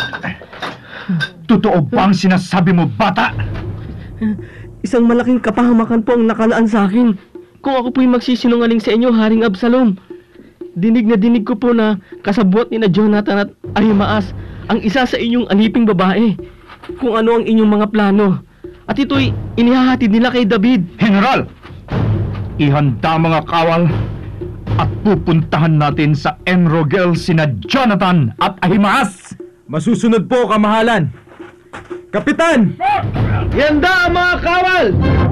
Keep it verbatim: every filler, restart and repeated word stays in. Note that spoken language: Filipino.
Totoo ba ang sinasabi mo, bata? Isang malaking kapahamakan po ang nakalaan sa akin. Kung ako po'y magsisinungaling sa inyo, Haring Absalom, dinig na dinig ko po na kasabwat ni na Jonathan at Ahimaas ang isa sa inyong aliping babae. Kung ano ang inyong mga plano. At ito'y inihahatid nila kay David. General! Ihanda mga kawal at pupuntahan natin sa Enrogel sina Jonathan at Ahimaas. Masusunod po, kamahalan. Kapitan! Ihanda ang mga kawal!